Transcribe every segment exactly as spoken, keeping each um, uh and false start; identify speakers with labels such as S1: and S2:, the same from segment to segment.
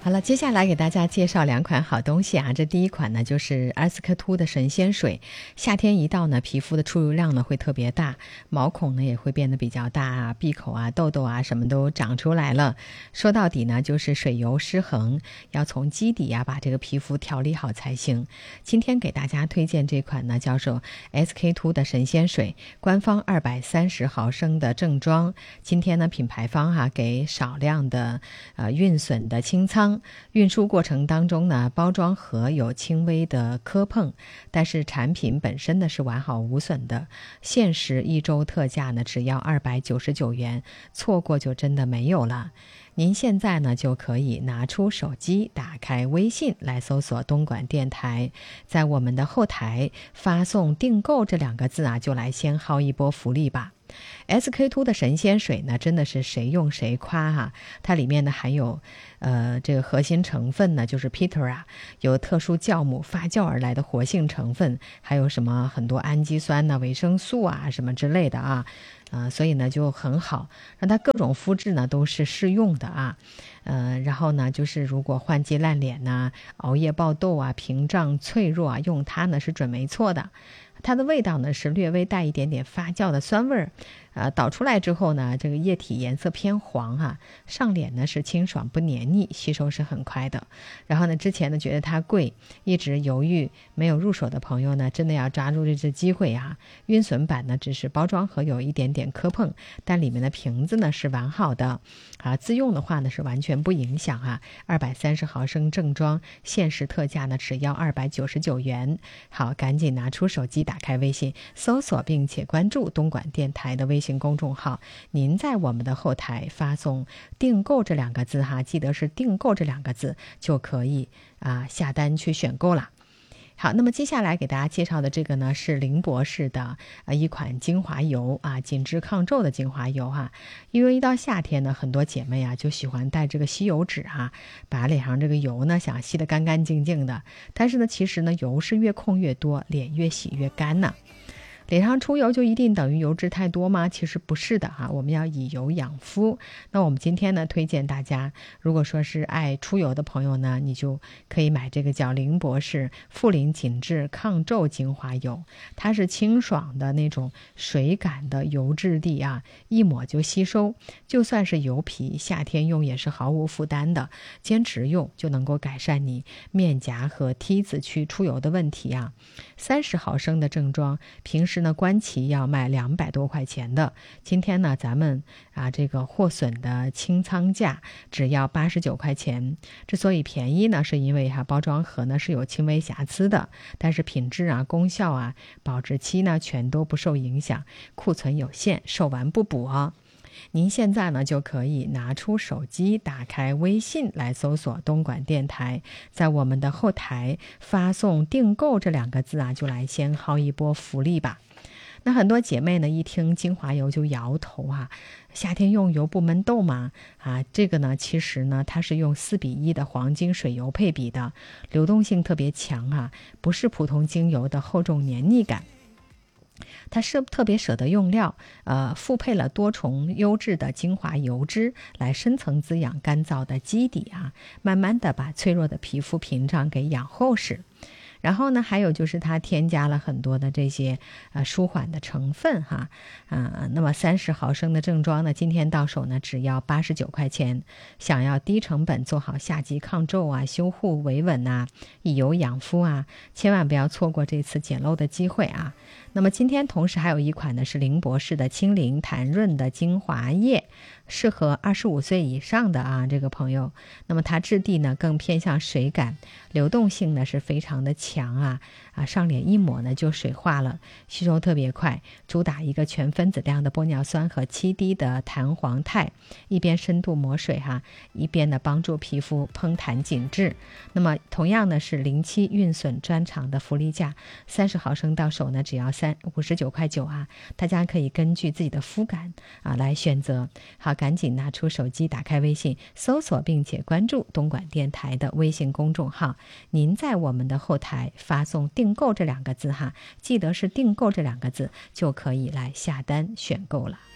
S1: 好了，接下来给大家介绍两款好东西啊。这第一款呢就是埃斯科秃的神仙水，夏天一到呢，皮肤的出油量呢会特别大，毛孔呢也会变得比较大啊，闭口啊、痘痘啊什么都长出来了。说到底呢，就是水油失衡，要从基底啊把这个皮肤调理好才行。今天给大家推荐这款呢叫做 S K 秃的神仙水，官方二百三十毫升的正装。今天呢品牌方哈、啊、给少量的呃运损的清仓。运输过程当中呢，包装盒有轻微的磕碰，但是产品本身呢是完好无损的。限时一周特价呢只要二百九十九元，错过就真的没有了。您现在呢就可以拿出手机，打开微信来搜索东莞电台，在我们的后台发送订购这两个字啊，就来先薅一波福利吧。S K 秃的神仙水呢，真的是谁用谁夸哈、啊！它里面呢含有，呃，这个核心成分呢就是 Peter 啊，有特殊酵母发酵而来的活性成分，还有什么很多氨基酸呐、维生素啊什么之类的啊，呃，所以呢就很好，让它各种肤质呢都是适用的啊，呃，然后呢就是如果换季烂脸呐、熬夜爆痘啊、屏障脆弱啊，用它呢是准没错的。它的味道呢是略微带一点点发酵的酸味儿，呃，导出来之后呢，这个液体颜色偏黄哈、啊，上脸呢是清爽不黏腻，吸收是很快的。然后呢，之前呢觉得它贵，一直犹豫没有入手的朋友呢，真的要抓住这次机会啊！晕损版呢只是包装盒有一点点磕碰，但里面的瓶子呢是完好的啊，自用的话呢是完全不影响啊。二百三十毫升正装，限时特价呢只要二百九十九元。好，赶紧拿出手机。打开微信搜索并且关注东莞电台的微信公众号，您在我们的后台发送订购这两个字哈，记得是订购这两个字就可以啊下单去选购了。好，那么接下来给大家介绍的这个呢是林博士的呃一款精华油啊，紧致抗皱的精华油哈、啊。因为一到夏天呢，很多姐妹啊就喜欢带这个吸油纸哈、啊，把脸上这个油呢想吸得干干净净的，但是呢其实呢油是越控越多，脸越洗越干呢。脸上出油就一定等于油脂太多吗？其实不是的哈，我们要以油养肤。那我们今天呢，推荐大家，如果说是爱出油的朋友呢，你就可以买这个叫林博士复灵紧致抗皱精华油，它是清爽的那种水感的油质地啊，一抹就吸收，就算是油皮，夏天用也是毫无负担的，坚持用就能够改善你面颊和 T 字区出油的问题啊。三十毫升的正装，平时呢官旗要卖两百多块钱的，今天呢咱们啊这个货损的清仓价只要八十九块钱。之所以便宜呢，是因为哈、啊、包装盒呢是有轻微瑕疵的，但是品质啊、功效啊、保质期呢全都不受影响，库存有限，售完不补哦。您现在呢就可以拿出手机，打开微信来搜索东莞电台，在我们的后台发送订购这两个字啊，就来先薅一波福利吧。那很多姐妹呢一听精华油就摇头啊，夏天用油不闷痘吗？啊，这个呢其实呢它是用四比一的黄金水油配比的，流动性特别强啊，不是普通精油的厚重黏腻感。它是特别舍得用料，呃，复配了多重优质的精华油脂来深层滋养干燥的基底啊，慢慢的把脆弱的皮肤屏障给养厚实。然后呢，还有就是它添加了很多的这些呃舒缓的成分哈，啊、呃，那么三十毫升的正装呢，今天到手呢只要八十九块钱。想要低成本做好夏季抗皱啊、修护维稳啊、以油养肤啊，千万不要错过这次捡漏的机会啊！那么今天同时还有一款呢是林博士的清灵弹润的精华液，适合二十五岁以上的啊这个朋友。那么它质地呢更偏向水感，流动性呢是非常的强啊啊，上脸一抹呢就水化了，吸收特别快，主打一个全分子量的玻尿酸和七滴的弹簧肽，一边深度抹水哈、啊，一边呢帮助皮肤嘭弹紧致。那么同样呢是零七运损专场的福利价，三十毫升到手呢只要三五十九块九啊，大家可以根据自己的肤感啊来选择。好，赶紧拿出手机，打开微信，搜索并且关注东莞电台的微信公众号。您在我们的后台发送订购这两个字哈，记得是订购这两个字，就可以来下单选购了。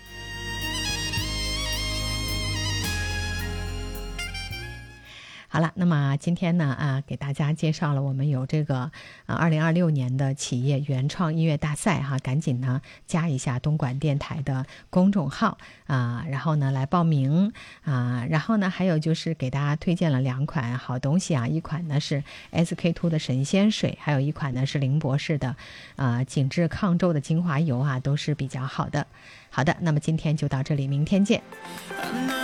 S1: 好了，那么今天呢啊，给大家介绍了我们有这个啊二零二六年的企业原创音乐大赛哈，赶紧呢加一下东莞电台的公众号啊，然后呢来报名啊，然后呢还有就是给大家推荐了两款好东西啊，一款呢是 S K two 的神仙水，还有一款呢是林博士的啊紧致抗皱的精华油啊，都是比较好的。好的，那么今天就到这里，明天见。